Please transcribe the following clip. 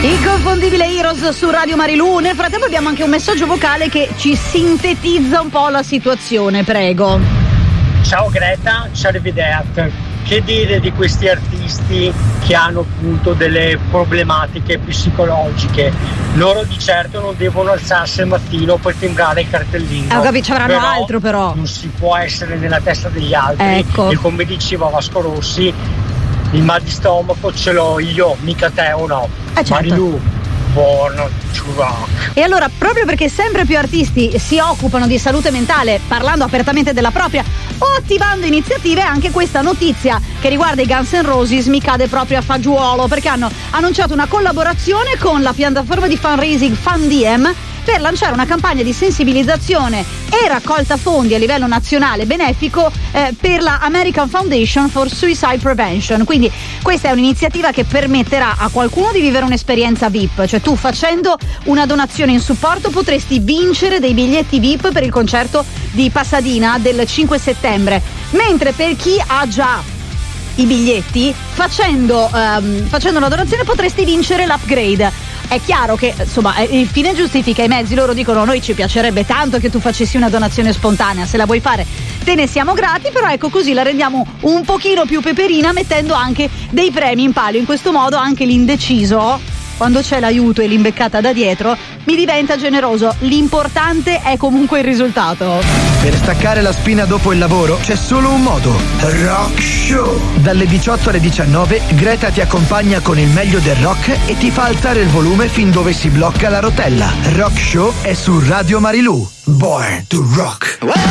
Inconfondibile Heroes su Radio Marilù. Nel frattempo abbiamo anche un messaggio vocale che ci sintetizza un po' la situazione, prego. Ciao Greta, ciao Arrivederci. Che dire di questi artisti che hanno appunto delle problematiche psicologiche? Loro di certo non devono alzarsi al mattino per timbrare il cartellino. Ho capito, ci avranno altro però. Non si può essere nella testa degli altri. Ecco. E come diceva Vasco Rossi, il mal di stomaco ce l'ho io, mica te o no? Certo. Marilù, born to rock. E allora, proprio perché sempre più artisti si occupano di salute mentale, parlando apertamente della propria o attivando iniziative, anche questa notizia che riguarda i Guns N' Roses mi cade proprio a fagiolo, perché hanno annunciato una collaborazione con la piattaforma di fundraising FundDiem per lanciare una campagna di sensibilizzazione e raccolta fondi a livello nazionale benefico per la American Foundation for Suicide Prevention. Quindi questa è un'iniziativa che permetterà a qualcuno di vivere un'esperienza VIP, cioè tu facendo una donazione in supporto potresti vincere dei biglietti VIP per il concerto di Pasadena del 5 settembre, mentre per chi ha già i biglietti facendo una donazione potresti vincere l'upgrade. È chiaro che insomma il fine giustifica i mezzi, loro dicono a noi ci piacerebbe tanto che tu facessi una donazione spontanea, se la vuoi fare te ne siamo grati, però ecco così la rendiamo un pochino più peperina mettendo anche dei premi in palio, in questo modo anche l'indeciso, quando c'è l'aiuto e l'imbeccata da dietro, mi diventa generoso. L'importante è comunque il risultato. Per staccare la spina dopo il lavoro c'è solo un modo: Rock Show. Dalle 18 alle 19 Greta ti accompagna con il meglio del rock e ti fa alzare il volume fin dove si blocca la rotella. Rock Show è su Radio Marilù. Born to Rock.